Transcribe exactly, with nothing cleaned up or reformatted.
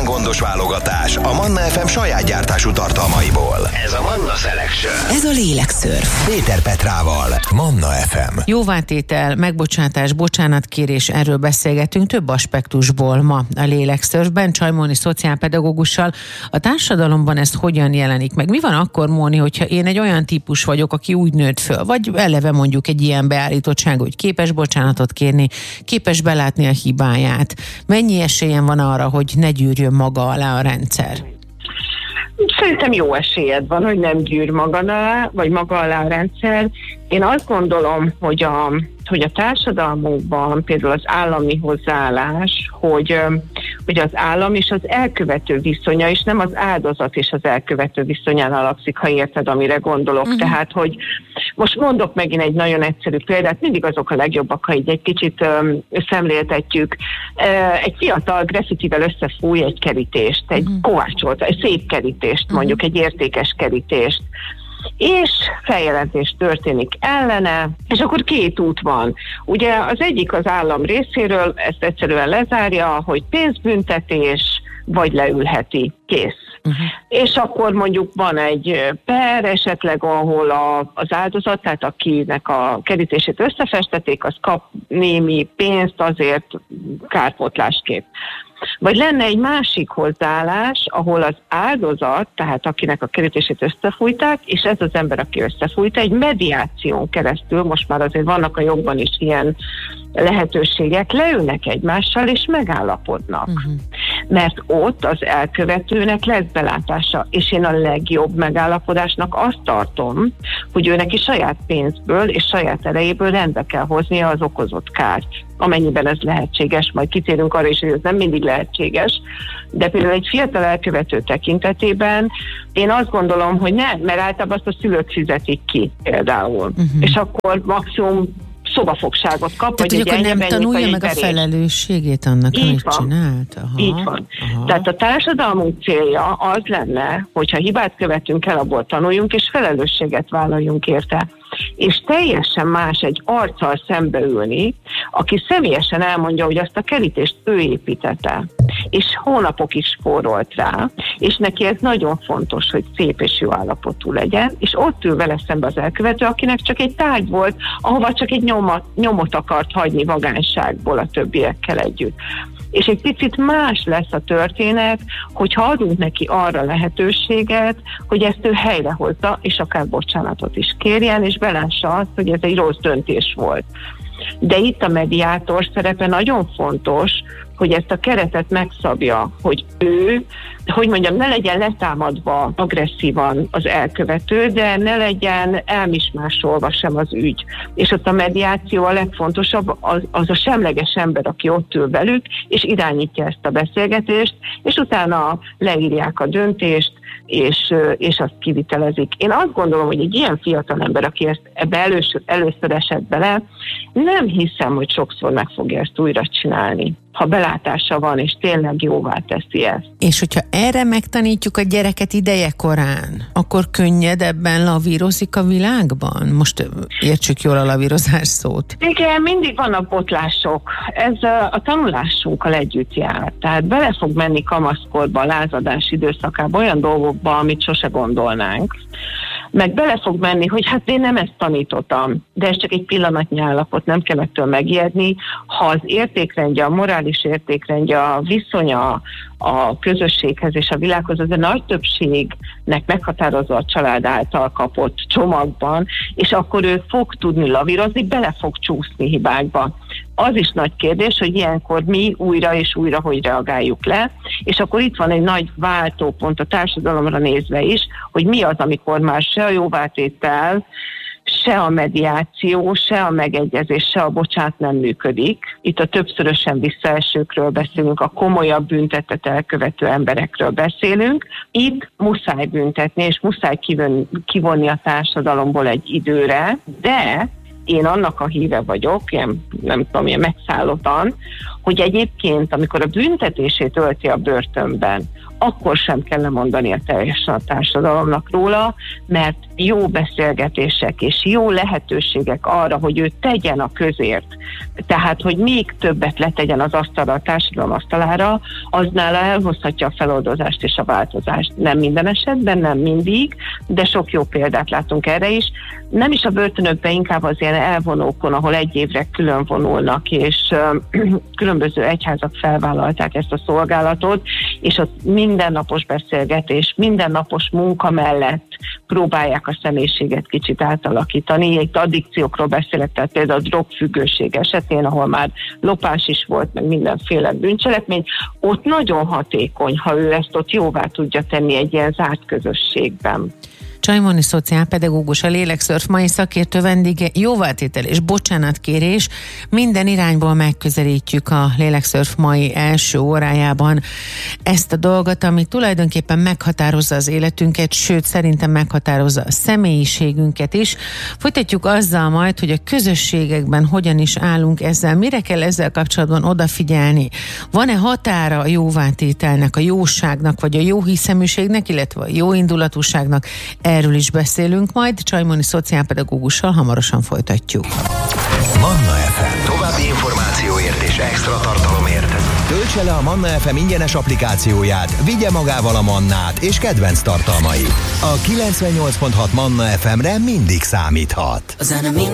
gondos válogatás a Manna ef em saját gyártású tartalmaiból. Ez a Manna Selection. Ez a lélekszörf. Péter Petrával, Manna ef em. Jóvátétel, megbocsátás, bocsánatkérés, erről beszélgetünk több aspektusból ma a lélekszörfben, Csajmóni szociálpedagógussal. A társadalomban ez hogyan jelenik meg? Mi van akkor, Móni, hogyha én egy olyan típus vagyok, aki úgy nőtt föl, vagy eleve mondjuk egy ilyen beállítottság, hogy képes bocsánatot kérni, képes belátni a hibáját? Mennyi esélyem van arra, hogy ne gyűrjön maga alá a rendszer? Szerintem jó esélyed van, hogy nem gyűr maga alá, vagy maga alá a rendszer. Én azt gondolom, hogy a, hogy a társadalmunkban például az állami hozzáállás, hogy, hogy az állam és az elkövető viszonya, és nem az áldozat és az elkövető viszonyán alapszik, ha érted, amire gondolok. Uh-huh. Tehát, hogy most mondok megint egy nagyon egyszerű példát, mindig azok a legjobbak, ha így egy kicsit um, szemléltetjük. Uh, egy fiatal graffitivel összefúj egy kerítést, egy uh-huh. kovácsolt, egy szép kerítést, mondjuk uh-huh. egy értékes kerítést, és feljelentés történik ellene, és akkor két út van. Ugye az egyik az állam részéről ezt egyszerűen lezárja, hogy pénzbüntetés, vagy leülheti, kész. Uh-huh. És akkor mondjuk van egy per esetleg, ahol a, az áldozat, tehát akinek a kerítését összefestették, az kap némi pénzt azért kárpótlásképp. Vagy lenne egy másik hozzáállás, ahol az áldozat, tehát akinek a kerítését összefújták, és ez az ember, aki összefújta, egy mediáción keresztül, most már azért vannak a jogban is ilyen lehetőségek, leülnek egymással és megállapodnak. Uh-huh. Mert ott az elkövetőnek lesz belátása, és én a legjobb megállapodásnak azt tartom, hogy ő neki saját pénzből és saját erejéből rendbe kell hoznia az okozott kárt, amennyiben ez lehetséges, majd kitérünk arra is, hogy ez nem mindig lehetséges, de például egy fiatal elkövető tekintetében én azt gondolom, hogy nem, mert általában azt a szülők fizetik ki például, uh-huh. és akkor maximum szobafogságot kap, tehát, vagy egy nem tanulja meg verés. A felelősségét annak, így amit van. csinált. Aha, így van. Aha. Tehát a társadalmunk célja az lenne, hogyha hibát követünk el, abból tanuljunk, és felelősséget vállaljunk érte. És teljesen más egy arccal szembeülni, aki személyesen elmondja, hogy azt a kerítést ő építette, és hónapok is spórolt rá, és neki ez nagyon fontos, hogy szép és jó állapotú legyen, és ott ül vele szembe az elkövető, akinek csak egy tárgy volt, ahova csak egy nyomot, nyomot akart hagyni vagányságból a többiekkel együtt. És egy picit más lesz a történet, hogyha adunk neki arra lehetőséget, hogy ezt ő helyrehozza, és akár bocsánatot is kérjen, és belássa azt, hogy ez egy rossz döntés volt. De itt a mediátor szerepe nagyon fontos, hogy ezt a keretet megszabja, hogy ő, hogy mondjam, ne legyen letámadva agresszívan az elkövető, de ne legyen elmismásolva sem az ügy. És ott a mediáció a legfontosabb, az, az a semleges ember, aki ott ül velük, és irányítja ezt a beszélgetést, és utána leírják a döntést, és, és azt kivitelezik. Én azt gondolom, hogy egy ilyen fiatal ember, aki ezt ebbe először, először esett bele, nem hiszem, hogy sokszor meg fogja ezt újra csinálni, ha belátása van, és tényleg jóvá teszi ezt. És hogyha erre megtanítjuk a gyereket idejekorán, akkor könnyedebben lavírozik a világban? Most értsük jól a lavírozás szót. Igen, mindig vannak botlások. Ez a, a tanulásunkkal együtt jár. Tehát bele fog menni kamaszkorba, a lázadás időszakába olyan dolgokba, amit sose gondolnánk. Meg bele fog menni, hogy hát én nem ezt tanítottam, de ez csak egy pillanatnyi állapot, nem kell ettől megijedni. Ha az értékrendje, a morális értékrendje, a viszonya a közösséghez és a világhoz, az a nagy többségnek meghatározó a család által kapott csomagban, és akkor ő fog tudni lavírozni, bele fog csúszni hibákba. Az is nagy kérdés, hogy ilyenkor mi újra és újra hogy reagáljuk le, és akkor itt van egy nagy váltópont a társadalomra nézve is, hogy mi az, amikor már se a jóvátétel, se a mediáció, se a megegyezés, se a bocsánat nem működik. Itt a többszörösen visszaesőkről beszélünk, a komolyabb büntetet elkövető emberekről beszélünk. Itt muszáj büntetni, és muszáj kivonni a társadalomból egy időre, de én annak a híve vagyok, ilyen, nem tudom, ilyen megszállottan, hogy egyébként, amikor a büntetését tölti a börtönben, akkor sem kell lemondani a teljesen a társadalomnak róla, mert jó beszélgetések és jó lehetőségek arra, hogy ő tegyen a közért, tehát, hogy még többet letegyen az asztalra, a társadalom asztalára, az nála elhozhatja a feloldozást és a változást. Nem minden esetben, nem mindig, de sok jó példát látunk erre is. Nem is a börtönökben, inkább az ilyen elvonókon, ahol egy évre külön vonulnak, és uh, különböző egyházak felvállalták ezt a szolgálatot, és ott mindennapos beszélgetés, mindennapos munka mellett próbálják a személyiséget kicsit átalakítani. Itt addikciókról beszélek, tehát például a drogfüggőség esetén, ahol már lopás is volt, meg mindenféle bűncselekmény, ott nagyon hatékony, ha ő ezt ott jóvá tudja tenni egy ilyen zárt közösségben. Csaimoni szociálpedagógus, a Lélekszörf mai szakértő vendége, jóvátétel és bocsánatkérés. Minden irányból megközelítjük a Lélekszörf mai első órájában ezt a dolgot, ami tulajdonképpen meghatározza az életünket, sőt szerintem meghatározza a személyiségünket is. Folytatjuk azzal majd, hogy a közösségekben hogyan is állunk ezzel, mire kell ezzel kapcsolatban odafigyelni. Van-e határa a jóvátételnek, a jóságnak, vagy a jóhiszeműségnek, illetve a jóindulatúságnak? Erről is beszélünk majd, Csaimoni szociálpedagógussal hamarosan folytatjuk. Manna ef em. További információért és extra tartalomért töltse le a Manna ef em ingyenes applikációját, vigye magával a Mannát és kedvenc tartalmait. A kilencvennyolc pont hat Manna ef emre mindig számíthat.